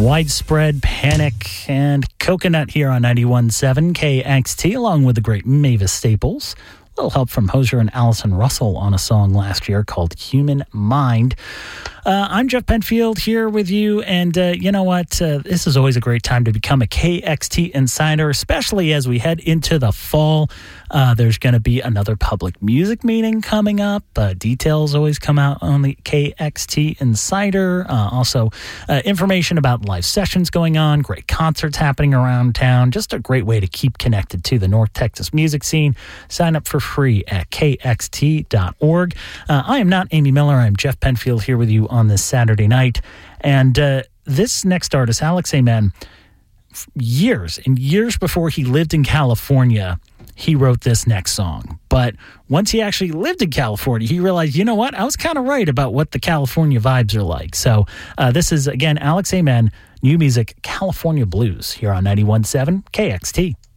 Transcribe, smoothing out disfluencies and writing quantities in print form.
Widespread Panic and Coconut here on 91.7 KXT, along with the great Mavis Staples. A little help from Hozier and Allison Russell on a song last year called Human Mind. I'm Jeff Penfield here with you, and you know what? This is always a great time to become a KXT Insider, especially as we head into the fall. There's going to be another public music meeting coming up. Details always come out on the KXT Insider. Also, information about live sessions going on, great concerts happening around town. Just a great way to keep connected to the North Texas music scene. Sign up for free at kxt.org. I am not Amy Miller. I'm Jeff Penfield here with you on this Saturday night. And this next artist, Alex Amen, years and years before he lived in California, he wrote this next song. But once he actually lived in California, he realized, you know what? I was kind of right about what the California vibes are like. So this is, again, Alex Amen, new music, California Blues, here on 91.7 KXT.